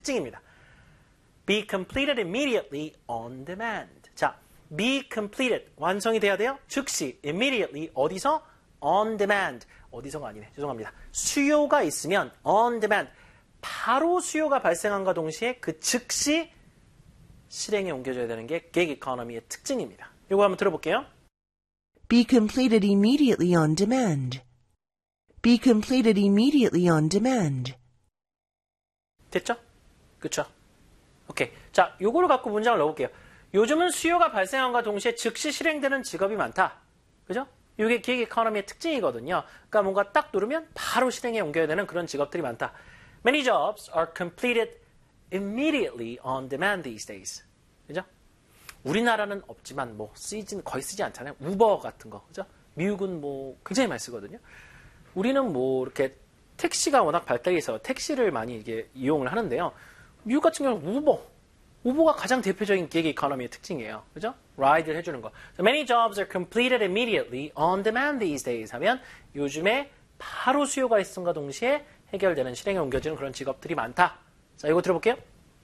특징입니다. Be completed immediately on demand. 자, be completed. 완성이 돼야 돼요. 즉시, immediately. 어디서? on demand. 어디서가 아니네. 죄송합니다. 수요가 있으면 on demand. 바로 수요가 발생한과 동시에 그 즉시 실행에 옮겨져야 되는 게 gig economy의 특징입니다. 이거 한번 들어볼게요. Be completed immediately on demand. Be completed immediately on demand. 됐죠? 그쵸? 오케이. 자, 요거를 갖고 문장을 넣어볼게요. 요즘은 수요가 발생함과 동시에 즉시 실행되는 직업이 많다. 그죠? 이게 기획 이코노미의 특징이거든요. 그러니까 뭔가 딱 누르면 바로 실행에 옮겨야 되는 그런 직업들이 많다. Many jobs are completed immediately on demand these days. 그죠? 우리나라는 없지만 뭐 거의 쓰지 않잖아요. 우버 같은 거. 그죠? 미국은 뭐 굉장히 많이 쓰거든요. 우리는 뭐 이렇게 택시가 워낙 발달해 있어서 택시를 많이 이게 이용을 하는데요. 미국 같은 경우는 우버가 가장 대표적인 기획 이코노미의 특징이에요. 그죠? 라이드를 해주는 거. So many jobs are completed immediately on demand these days 하면 요즘에 바로 수요가 있음과 동시에 해결되는 실행에 옮겨지는 그런 직업들이 많다. 자, 이거 들어볼게요.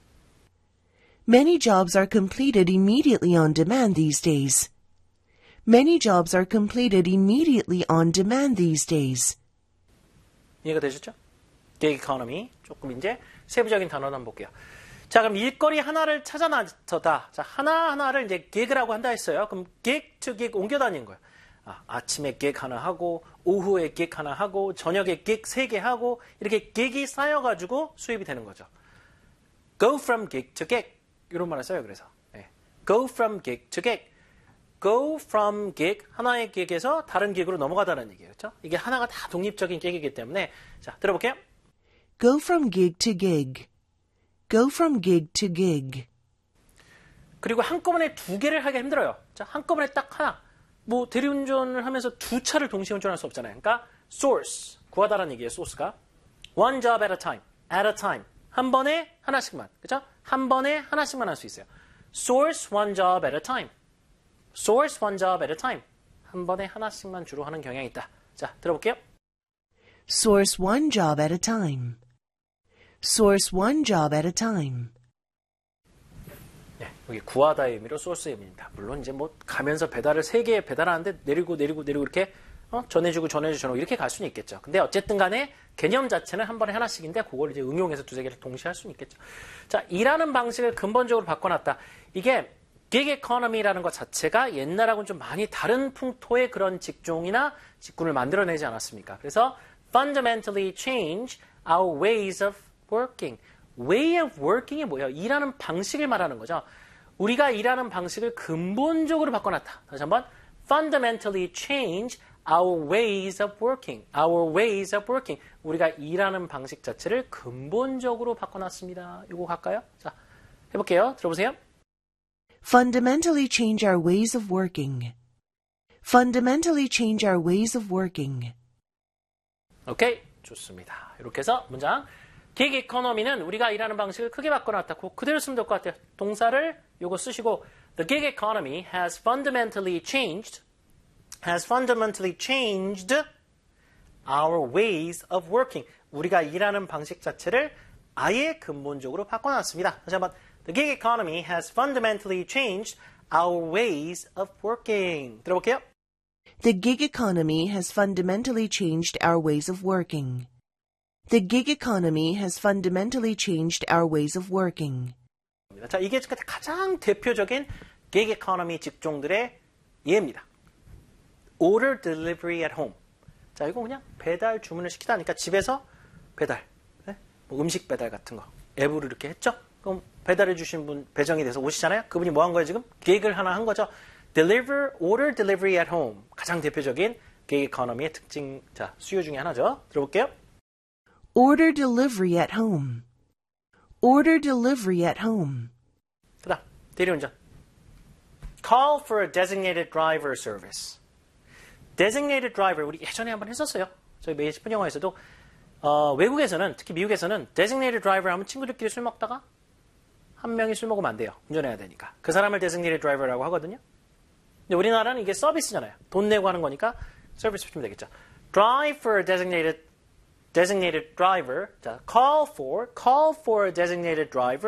Many jobs are completed immediately on demand these days. Many jobs are completed immediately on demand these days. 이해가 되셨죠? 기획 이코노미. 조금 이제 세부적인 단어를 한번 볼게요. 자, 그럼 일거리 하나를 찾아 나서다. 자, 하나하나를 이제 gig라고 한다 했어요. 그럼 gig to gig 옮겨 다니는 거예요. 아침에 gig 하나 하고, 오후에 gig 하나 하고, 저녁에 gig 3개 하고, 이렇게 gig이 쌓여가지고 수입이 되는 거죠. Go from gig to gig. 이런 말을 써요, 그래서. 네. Go from gig to gig. Go from gig, 하나의 gig에서 다른 gig으로 넘어가다는 얘기예요. 그렇죠? 이게 하나가 다 독립적인 gig이기 때문에. 자, 들어볼게요. Go from gig to gig. Go from gig to gig. 그리고 한꺼번에 2개를 하기 힘들어요. 자, 한꺼번에 딱 하나. 뭐 대리운전을 하면서 2차를 동시에 운전할 수 없잖아요. 그러니까 source, 구하다라는 얘기예요. source가. One job at a time. at a time. 한 번에 하나씩만. 그죠? 한 번에 하나씩만 할 수 있어요. Source one job at a time. Source one job at a time. 한 번에 하나씩만 주로 하는 경향이 있다. 자, 들어볼게요. Source one job at a time. Source one job at a time. 네, 여기 구하다의 의미로 source의 의미입니다. 물론 이제 뭐 가면서 배달을 3개 배달하는데 내리고 이렇게 전해주고 이렇게 갈 수는 있겠죠. 근데 어쨌든 간에 개념 자체는 한 번에 하나씩인데 그걸 이제 응용해서 2-3개를 동시에 할 수는 있겠죠. 자, 일하는 방식을 근본적으로 바꿔놨다. 이게 gig economy라는 것 자체가 옛날하고는 좀 많이 다른 풍토의 그런 직종이나 직군을 만들어내지 않았습니까? 그래서 fundamentally change our ways of working. way of working이 뭐예요? 일하는 방식을 말하는 거죠. 우리가 일하는 방식을 근본적으로 바꿔놨다. 다시 한번 fundamentally change our ways of working. Our ways of working. 우리가 일하는 방식 자체를 근본적으로 바꿔놨습니다. 이거 갈까요? 자, 해볼게요. 들어보세요. Fundamentally change our ways of working. Fundamentally change our ways of working. 오케이, 좋습니다. 이렇게 해서 문장. gig economy는 우리가 일하는 방식을 크게 바꿔놨다. 그대로 쓰면 될 것 같아요. 동사를 요거 쓰시고 The gig economy has fundamentally changed our ways of working. 우리가 일하는 방식 자체를 아예 근본적으로 바꿔놨습니다. 다시 한번 The gig economy has fundamentally changed our ways of working. 들어볼게요. The gig economy has fundamentally changed our ways of working. The gig economy has fundamentally changed our ways of working. 자, 이게 가장 대표적인 gig economy 직종들의 예입니다. Order delivery at home. 자, 이거 그냥 배달 주문을 시키다 하니까 집에서 배달, 네? 뭐 음식 배달 같은 거 앱으로 이렇게 했죠? 그럼 배달해 주신 분 배정이 돼서 오시잖아요? 그분이 뭐 한 거예요 지금? gig을 하나 한 거죠? Order delivery at home. 가장 대표적인 gig economy의 특징, 자, 수요 중에 하나죠. 들어볼게요. Order delivery at home. Order delivery at home. 그다음 대리운전. Call for a designated driver service. designated driver 우리 예전에 한번 했었어요. 저희 매일 10분 영화에서도 외국에서는 특히 미국에서는 designated driver 하면 친구들끼리 술 먹다가 한 명이 술 먹으면 안 돼요. 운전해야 되니까. 그 사람을 designated driver라고 하거든요. 근데 우리나라는 이게 서비스잖아요. 돈 내고 하는 거니까 서비스 붙이면 되겠죠. Drive for a designated driver. 자, call for a designated driver.